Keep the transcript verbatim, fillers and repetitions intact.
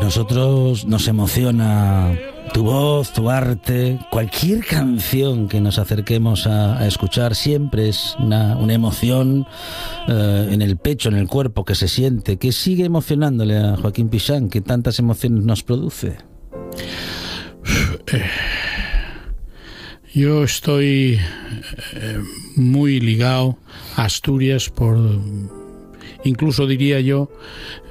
nosotros nos emociona tu voz, tu arte, cualquier canción que nos acerquemos a, a escuchar siempre es una, una emoción eh, en el pecho, en el cuerpo, que se siente, que sigue emocionándole a Joaquín Pixán, que tantas emociones nos produce. Yo estoy eh, muy ligado a Asturias por, incluso diría yo,